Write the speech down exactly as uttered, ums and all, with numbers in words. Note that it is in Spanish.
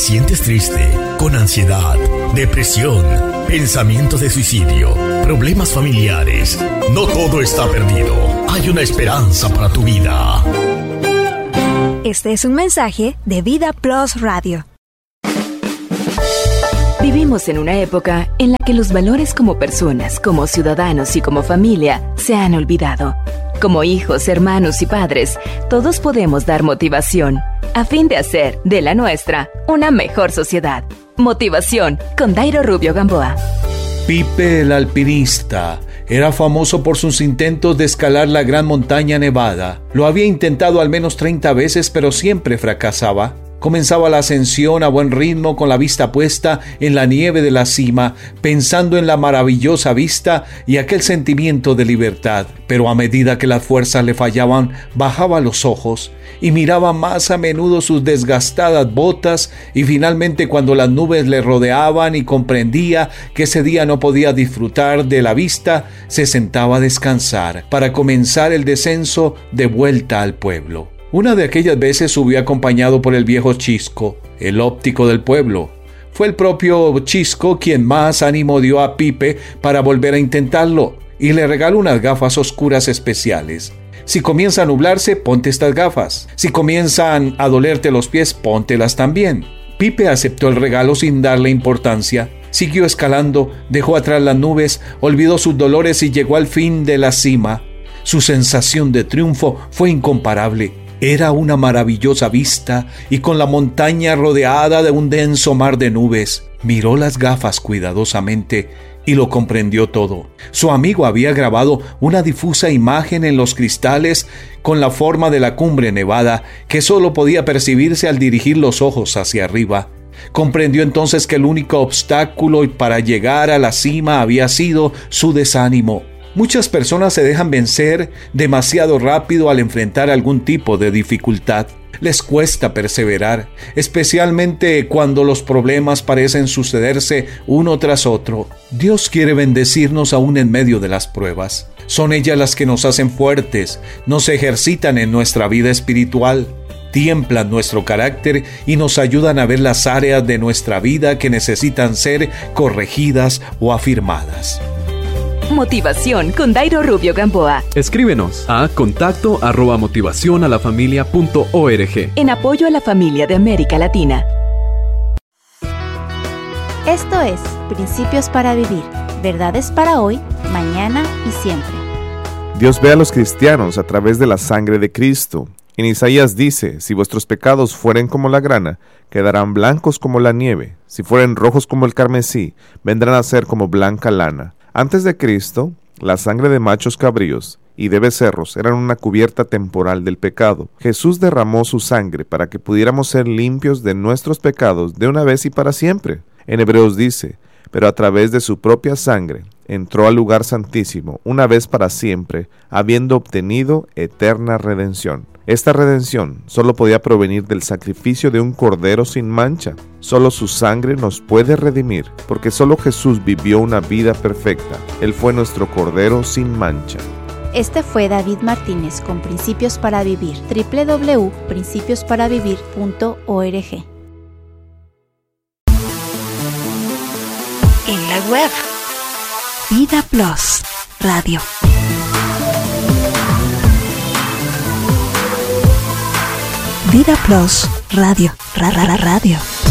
sientes triste, con ansiedad, depresión, pensamientos de suicidio, problemas familiares, no todo está perdido. Hay una esperanza para tu vida. Este es un mensaje de Vida Plus Radio. Vivimos en una época en la que los valores como personas, como ciudadanos y como familia se han olvidado. Como hijos, hermanos y padres, todos podemos dar motivación a fin de hacer de la nuestra una mejor sociedad. Motivación con Dairo Rubio Gamboa. Pipe el alpinista era famoso por sus intentos de escalar la gran montaña Nevada. Lo había intentado al menos treinta veces, pero siempre fracasaba. Comenzaba la ascensión a buen ritmo con la vista puesta en la nieve de la cima, pensando en la maravillosa vista y aquel sentimiento de libertad. Pero a medida que las fuerzas le fallaban, bajaba los ojos y miraba más a menudo sus desgastadas botas, y finalmente, cuando las nubes le rodeaban y comprendía que ese día no podía disfrutar de la vista, se sentaba a descansar para comenzar el descenso de vuelta al pueblo. Una de aquellas veces subió acompañado por el viejo Chisco, el óptico del pueblo. Fue el propio Chisco quien más ánimo dio a Pipe para volver a intentarlo, y le regaló unas gafas oscuras especiales. Si comienza a nublarse, ponte estas gafas. Si comienzan a dolerte los pies, póntelas también. Pipe aceptó el regalo sin darle importancia. Siguió escalando, dejó atrás las nubes, olvidó sus dolores y llegó al fin de la cima. Su sensación de triunfo fue incomparable. Era una maravillosa vista, y con la montaña rodeada de un denso mar de nubes. Miró las gafas cuidadosamente y lo comprendió todo. Su amigo había grabado una difusa imagen en los cristales con la forma de la cumbre nevada, que solo podía percibirse al dirigir los ojos hacia arriba. Comprendió entonces que el único obstáculo para llegar a la cima había sido su desánimo. Muchas personas se dejan vencer demasiado rápido al enfrentar algún tipo de dificultad. Les cuesta perseverar, especialmente cuando los problemas parecen sucederse uno tras otro. Dios quiere bendecirnos aún en medio de las pruebas. Son ellas las que nos hacen fuertes, nos ejercitan en nuestra vida espiritual, tiemplan nuestro carácter y nos ayudan a ver las áreas de nuestra vida que necesitan ser corregidas o afirmadas. Motivación con Dairo Rubio Gamboa. Escríbenos a contacto arroba motivación a la familia punto org. En apoyo a la familia de América Latina. Esto es Principios para Vivir. Verdades para hoy, mañana y siempre. Dios ve a los cristianos a través de la sangre de Cristo. En Isaías dice: si vuestros pecados fueren como la grana, quedarán blancos como la nieve. Si fueren rojos como el carmesí, vendrán a ser como blanca lana. Antes de Cristo, la sangre de machos cabríos y de becerros eran una cubierta temporal del pecado. Jesús derramó su sangre para que pudiéramos ser limpios de nuestros pecados de una vez y para siempre. En Hebreos dice: pero a través de su propia sangre entró al lugar santísimo una vez para siempre, habiendo obtenido eterna redención. Esta redención solo podía provenir del sacrificio de un cordero sin mancha. Solo su sangre nos puede redimir, porque solo Jesús vivió una vida perfecta. Él fue nuestro cordero sin mancha. Este fue David Martínez con Principios para Vivir. doble u doble u doble u punto principios para vivir punto org. En la web Vida Plus Radio. Vida Plus Radio. Ra, ra, ra, radio.